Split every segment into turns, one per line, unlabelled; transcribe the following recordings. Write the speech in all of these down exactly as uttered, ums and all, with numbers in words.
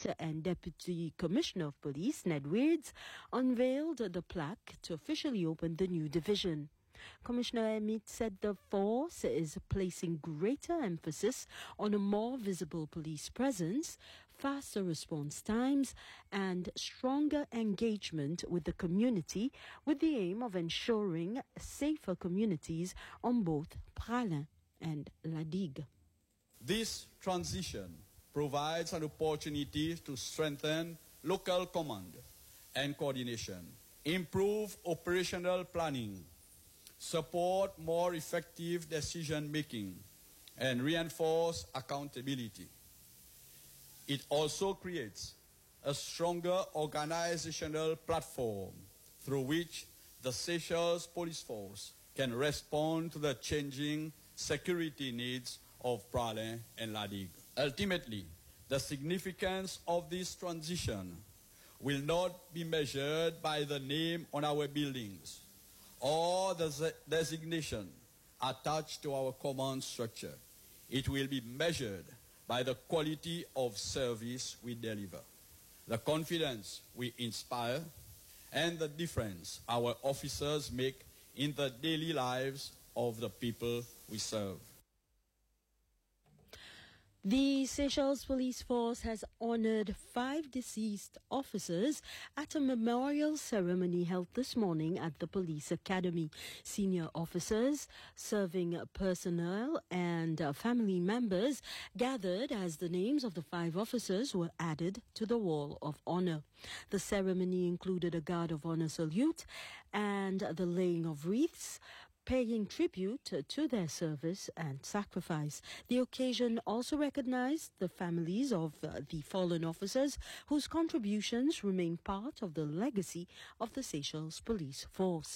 Amit and Deputy Commissioner of Police Ned Weirds unveiled the plaque to officially open the new division. Commissioner Amit said the force is placing greater emphasis on a more visible police presence, faster response times, and stronger engagement with the community, with the aim of ensuring safer communities on both Praslin and La Digue.
This transition provides an opportunity to strengthen local command and coordination, improve operational planning, support more effective decision-making, and reinforce accountability. It also creates a stronger organizational platform through which the Seychelles Police Force can respond to the changing security needs of Praslin and La Digue. Ultimately, the significance of this transition will not be measured by the name on our buildings or the designation attached to our command structure. It will be measured by the quality of service we deliver, the confidence we inspire, and the difference our officers make in the daily lives of the people we serve.
The Seychelles Police Force has honored five deceased officers at a memorial ceremony held this morning at the Police Academy. Senior officers, serving personnel, and uh, family members gathered as the names of the five officers were added to the Wall of Honor. The ceremony included a Guard of Honor salute and the laying of wreaths, paying tribute to their service and sacrifice. The occasion also recognized the families of uh, the fallen officers whose contributions remain part of the legacy of the Seychelles Police Force.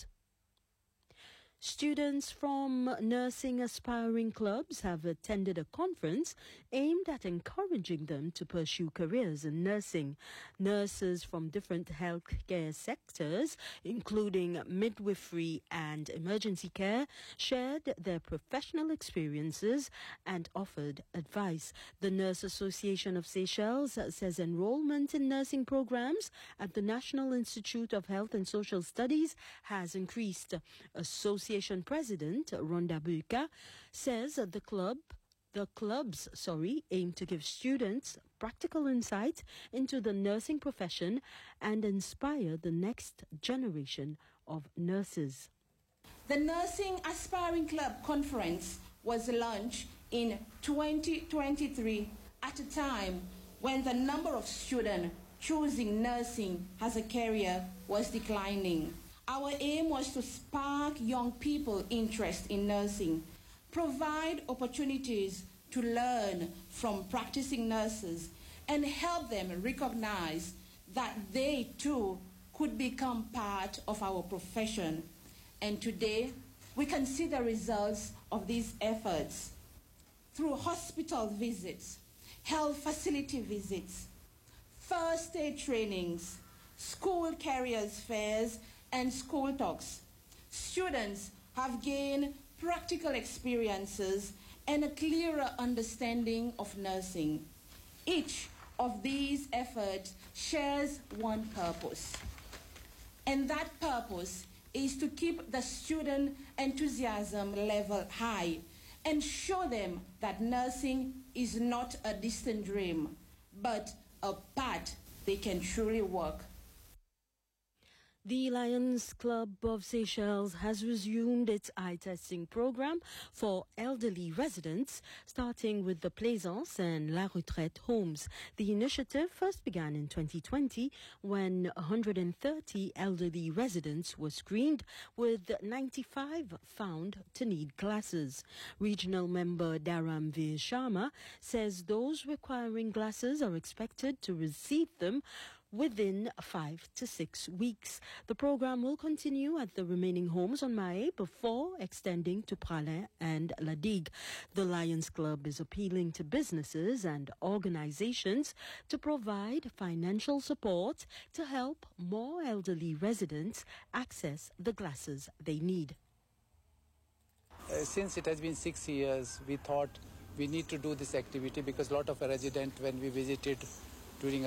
Students from nursing aspiring clubs have attended a conference aimed at encouraging them to pursue careers in nursing. Nurses from different healthcare sectors, including midwifery and emergency care, shared their professional experiences and offered advice. The Nurse Association of Seychelles says enrollment in nursing programs at the National Institute of Health and Social Studies has increased. Association President Rhonda Buka says the club The clubs, sorry, aim to give students practical insight into the nursing profession and inspire the next generation of nurses.
The Nursing Aspiring Club Conference was launched in twenty twenty-three at a time when the number of students choosing nursing as a career was declining. Our aim was to spark young people's interest in nursing, provide opportunities to learn from practicing nurses, and help them recognize that they too could become part of our profession. And today, we can see the results of these efforts through hospital visits, health facility visits, first aid trainings, school careers fairs, and school talks. Students have gained practical experiences and a clearer understanding of nursing. Each of these efforts shares one purpose, and that purpose is to keep the student enthusiasm level high and show them that nursing is not a distant dream, but a path they can truly walk.
The Lions Club of Seychelles has resumed its eye testing program for elderly residents, starting with the Plaisance and La Retraite homes. The initiative first began in twenty twenty when one hundred thirty elderly residents were screened, with ninety-five found to need glasses. Regional member Dharamveer Sharma says those requiring glasses are expected to receive them within five to six weeks. The program will continue at the remaining homes on Mahé before extending to Praslin and La Digue. The Lions Club is appealing to businesses and organizations to provide financial support to help more elderly residents access the glasses they need.
Uh, since it has been six years, we thought we need to do this activity because a lot of residents, when we visited during